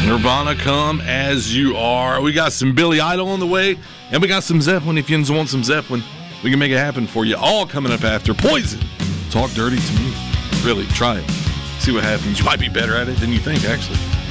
Nirvana, Come As You Are. We got some Billy Idol on the way, and we got some Zeppelin. If you want some Zeppelin, we can make it happen for you. All coming up after Poison. Talk Dirty to Me. Really, try it. See what happens. You might be better at it than you think, actually.